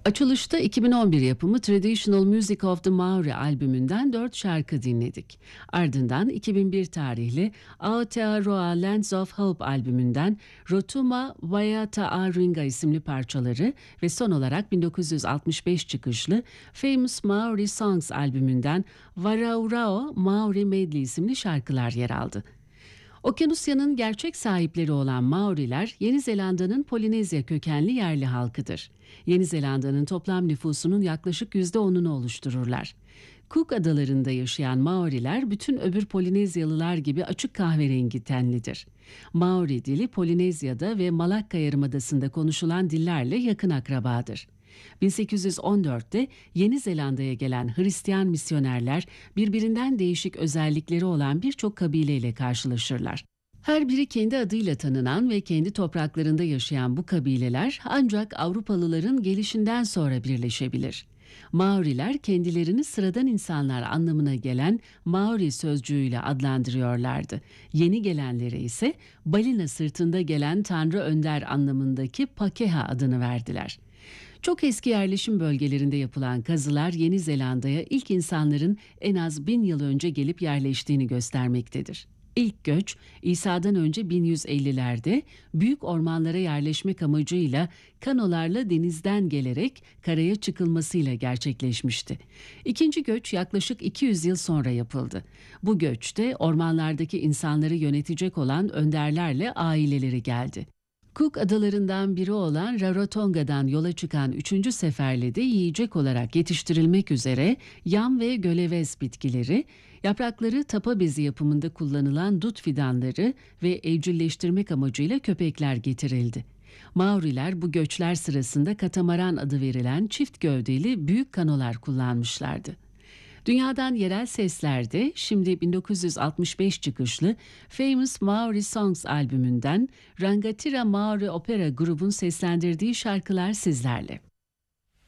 Açılışta 2011 yapımı Traditional Music of the Maori albümünden 4 şarkı dinledik. Ardından 2001 tarihli Aotearoa Lands of Hope albümünden Rotuma Waiata'aringa isimli parçaları ve son olarak 1965 çıkışlı Famous Maori Songs albümünden Waraurao Maori Medley isimli şarkılar yer aldı. Okyanusya'nın gerçek sahipleri olan Maoriler, Yeni Zelanda'nın Polinezya kökenli yerli halkıdır. Yeni Zelanda'nın toplam nüfusunun yaklaşık %10'unu oluştururlar. Cook adalarında yaşayan Maoriler, bütün öbür Polinezyalılar gibi açık kahverengi tenlidir. Maori dili Polinezya'da ve Malakka Yarımadası'nda konuşulan dillerle yakın akrabadır. 1814'te Yeni Zelanda'ya gelen Hristiyan misyonerler birbirinden değişik özellikleri olan birçok kabileyle karşılaşırlar. Her biri kendi adıyla tanınan ve kendi topraklarında yaşayan bu kabileler ancak Avrupalıların gelişinden sonra birleşebilir. Maoriler kendilerini sıradan insanlar anlamına gelen Maori sözcüğüyle adlandırıyorlardı. Yeni gelenlere ise balina sırtında gelen Tanrı Önder anlamındaki Pakeha adını verdiler. Çok eski yerleşim bölgelerinde yapılan kazılar Yeni Zelanda'ya ilk insanların en az 1000 yıl önce gelip yerleştiğini göstermektedir. İlk göç İsa'dan önce 1150'lerde büyük ormanlara yerleşmek amacıyla kanolarla denizden gelerek karaya çıkılmasıyla gerçekleşmişti. İkinci göç yaklaşık 200 yıl sonra yapıldı. Bu göçte ormanlardaki insanları yönetecek olan önderlerle aileleri geldi. Cook adalarından biri olan Rarotonga'dan yola çıkan 3. seferle yiyecek olarak yetiştirilmek üzere yam ve gölevez bitkileri, yaprakları tapa bezi yapımında kullanılan dut fidanları ve evcilleştirmek amacıyla köpekler getirildi. Maoriler bu göçler sırasında katamaran adı verilen çift gövdeli büyük kanolar kullanmışlardı. Dünyadan yerel seslerde şimdi 1965 çıkışlı Famous Maori Songs albümünden Rangatira Maori Opera grubun seslendirdiği şarkılar sizlerle.